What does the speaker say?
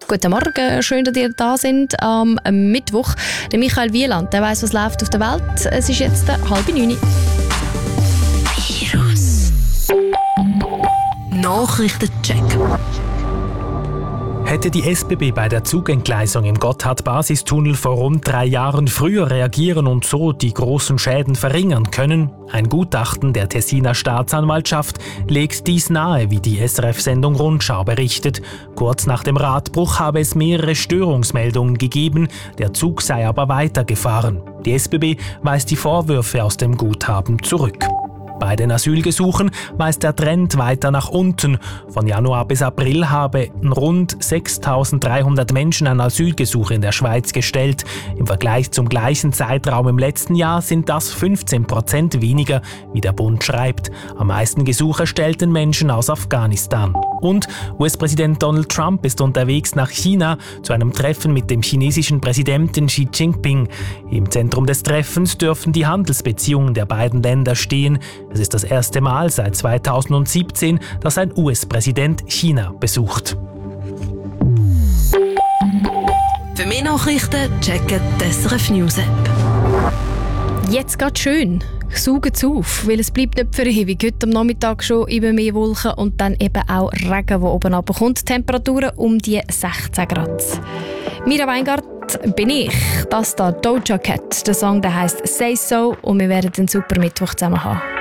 Guten Morgen, schön, dass ihr da sind am Mittwoch. Der Michael Wieland, der weiss, was läuft auf der Welt. Es ist jetzt 8:30. Virus. Nachrichtencheck. Hätte die SBB bei der Zugentgleisung im Gotthard-Basistunnel vor rund 3 Jahren früher reagieren und so die großen Schäden verringern können? Ein Gutachten der Tessiner Staatsanwaltschaft legt dies nahe, wie die SRF-Sendung Rundschau berichtet. Kurz nach dem Radbruch habe es mehrere Störungsmeldungen gegeben, der Zug sei aber weitergefahren. Die SBB weist die Vorwürfe aus dem Guthaben zurück. Bei den Asylgesuchen weist der Trend weiter nach unten. Von Januar bis April haben rund 6.300 Menschen ein Asylgesuch in der Schweiz gestellt. Im Vergleich zum gleichen Zeitraum im letzten Jahr sind das 15% weniger, wie der Bund schreibt. Am meisten Gesuche stellten Menschen aus Afghanistan. Und US-Präsident Donald Trump ist unterwegs nach China zu einem Treffen mit dem chinesischen Präsidenten Xi Jinping. Im Zentrum des Treffens dürfen die Handelsbeziehungen der beiden Länder stehen. Es ist das erste Mal seit 2017, dass ein US-Präsident China besucht. Für mehr Nachrichten checken die SRF News App. Jetzt geht schön. Saugen es auf, weil es bleibt nicht für ewig. Heute am Nachmittag schon immer mehr Wolken und dann eben auch Regen, der oben runterkommt. Temperaturen um die 16 Grad. Mira Weingart bin ich. Das da Doja Cat. Der Song, der heisst «Say So» und wir werden einen super Mittwoch zusammen haben.